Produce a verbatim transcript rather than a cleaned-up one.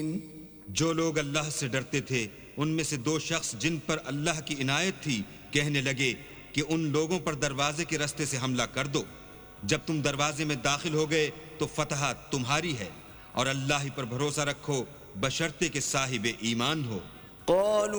जो लोग अल्लाह से डरते थे उनमें से दो शख्स जिन पर अल्लाह की इनायत थी कहने लगे कि उन लोगों पर दरवाजे के रास्ते से हमला कर दो। जब तुम दरवाजे में दाखिल हो गए तो फतह तुम्हारी है और अल्लाह ही पर भरोसा रखो बशर्ते के साहिब ईमान हो।